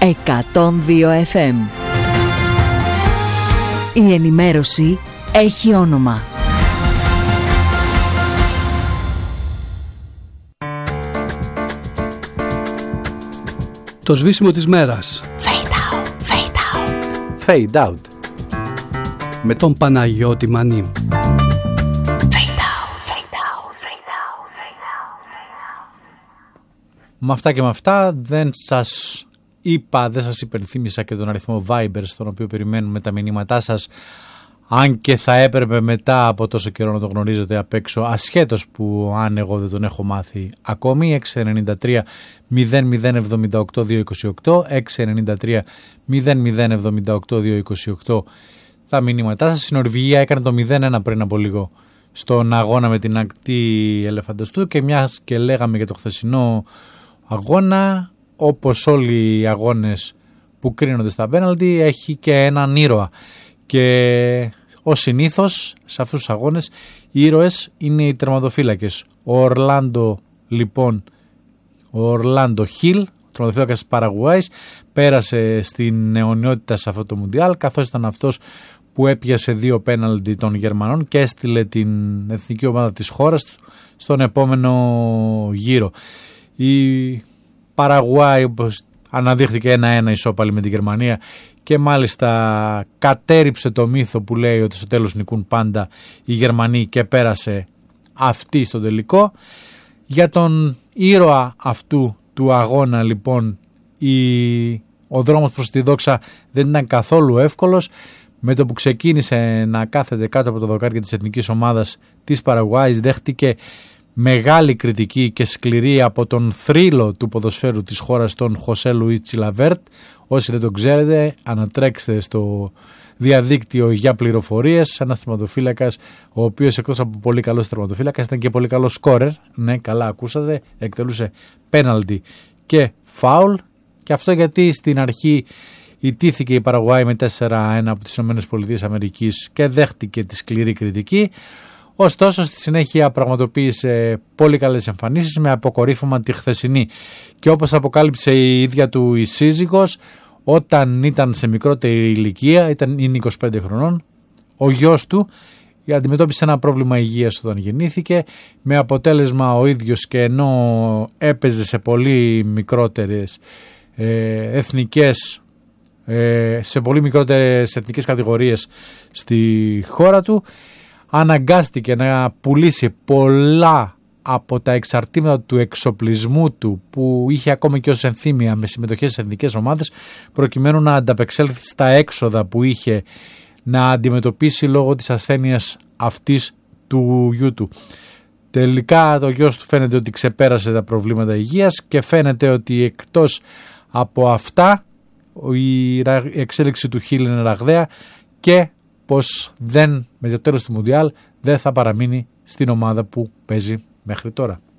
102 FM. Η ενημέρωση έχει όνομα. Το σβήσιμο της μέρας. Fade out. Με τον Παναγιώτη Μανή. Με αυτά και με αυτά δεν σας είπα, δεν σας υπενθύμισα και τον αριθμό Viber στον οποίο περιμένουμε τα μηνύματά σας, αν και θα έπρεπε μετά από τόσο καιρό να το γνωρίζετε απ' έξω, ασχέτως που αν εγώ δεν τον έχω μάθει ακόμη. 693 0078 228 693 0078 228 τα μηνύματά σας. Η Νορβηγία έκανε το 0-1 πριν από λίγο στον αγώνα με την ακτή Ελεφαντοστού, και μιας και λέγαμε για το χθεσινό αγώνα, όπως όλοι οι αγώνες που κρίνονται στα πέναλτι, έχει και έναν ήρωα, και ως συνήθως σε αυτούς τους αγώνες οι ήρωες είναι οι τερματοφύλακες. Ο Ορλάντο Χιλ, τερματοφύλακας της Παραγουάης, πέρασε στην αιωνιότητα σε αυτό το Μουντιάλ, καθώς ήταν αυτός που έπιασε 2 πέναλτι των Γερμανών και έστειλε την εθνική ομάδα της χώρας στον επόμενο γύρο. Η Παραγουάη, όπως αναδείχθηκε 1-1 ισόπαλη με την Γερμανία, και μάλιστα κατέριψε το μύθο που λέει ότι στο τέλος νικούν πάντα οι Γερμανοί, και πέρασε αυτή στο τελικό. Για τον ήρωα αυτού του αγώνα λοιπόν ο δρόμος προς τη δόξα δεν ήταν καθόλου εύκολος. Με το που ξεκίνησε να κάθεται κάτω από το δοκάρι της εθνικής ομάδας της Παραγουάης, δέχτηκε μεγάλη κριτική και σκληρή από τον θρύλο του ποδοσφαίρου της χώρας, τον Χωσέ Λουί Τσιλαβέρτ. Όσοι δεν τον ξέρετε, ανατρέξτε στο διαδίκτυο για πληροφορίες. Ένας τερματοφύλακας, ο οποίος εκτός από πολύ καλός τερματοφύλακας ήταν και πολύ καλός σκόρερ. Ναι, καλά ακούσατε, εκτελούσε πέναλτι και φάουλ. Και αυτό γιατί στην αρχή ιτήθηκε η Παραγουάη με 4-1 από τις ΗΠΑ και δέχτηκε τη σκληρή κριτική. Ωστόσο στη συνέχεια πραγματοποίησε πολύ καλές εμφανίσεις, με αποκορύφωμα τη χθεσινή. Και όπως αποκάλυψε η ίδια του η σύζυγος, όταν ήταν σε μικρότερη ηλικία, είναι 25 χρονών, ο γιος του αντιμετώπισε ένα πρόβλημα υγείας όταν γεννήθηκε, με αποτέλεσμα ο ίδιος, και ενώ έπαιζε σε πολύ μικρότερες σε πολύ μικρότερες εθνικές κατηγορίες στη χώρα του, αναγκάστηκε να πουλήσει πολλά από τα εξαρτήματα του εξοπλισμού του που είχε ακόμα και ως ενθύμια με συμμετοχές σε εθνικές ομάδες, προκειμένου να ανταπεξέλθει στα έξοδα που είχε να αντιμετωπίσει λόγω της ασθένειας αυτής του γιού του. Τελικά το γιος του φαίνεται ότι ξεπέρασε τα προβλήματα υγείας, και φαίνεται ότι εκτός από αυτά η εξέλιξη του Χίλ είναι ραγδαία, και πως με το τέλος του Μουντιάλ δεν θα παραμείνει στην ομάδα που παίζει μέχρι τώρα.